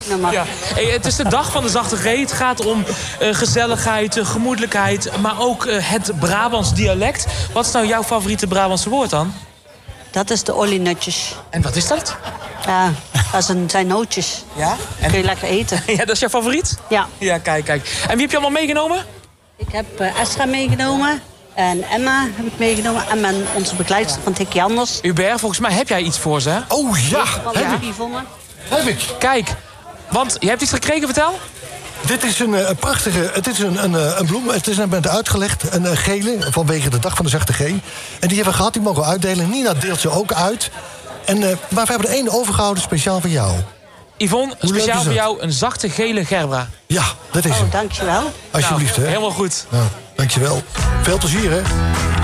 Ja. Hey, het is de dag van de Zachte G. Het gaat om gezelligheid, gemoedelijkheid, maar ook het Brabants dialect. Wat is nou jouw favoriete Brabantse woord dan? Dat is de olienutjes. En wat is dat? Ja, dat zijn nootjes. Ja? En... kun je lekker eten. Ja, dat is jouw favoriet? Ja. Ja, kijk. En wie heb je allemaal meegenomen? Ik heb Estra meegenomen. En Emma heb ik meegenomen. En onze begeleidster van Tikkie Anders. Hubert, volgens mij heb jij iets voor ze, hè? Oh ja, heb ik. Kijk, want je hebt iets gekregen, vertel. Dit is een prachtige, het is een bloem, het is net uitgelegd, een gele, vanwege de dag van de Zachte G. En die hebben we gehad, die mogen we uitdelen. Nina deelt ze ook uit. Maar we hebben er één overgehouden, speciaal voor jou. Yvonne, speciaal voor jou een zachte gele gerbera. Ja, dat is hem. Dankjewel. Alsjeblieft, hè. Helemaal goed. Nou, dankjewel. Veel plezier, hè.